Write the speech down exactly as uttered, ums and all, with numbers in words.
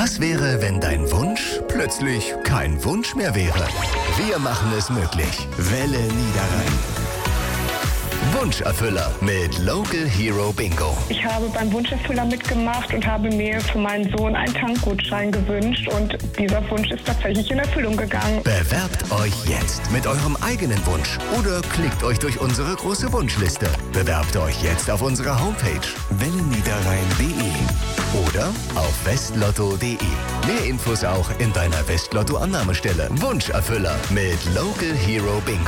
Was wäre, wenn dein Wunsch plötzlich kein Wunsch mehr wäre? Wir machen es möglich. Welle Niederrhein. Wunscherfüller mit Local Hero Bingo. Ich habe beim Wunscherfüller mitgemacht und habe mir für meinen Sohn einen Tankgutschein gewünscht und dieser Wunsch ist tatsächlich in Erfüllung gegangen. Bewerbt euch jetzt mit eurem eigenen Wunsch oder klickt euch durch unsere große Wunschliste. Bewerbt euch jetzt auf unserer Homepage welleniederrhein punkt de oder auf westlotto punkt de. Mehr Infos auch in deiner Westlotto Annahmestelle. Wunscherfüller mit Local Hero Bingo.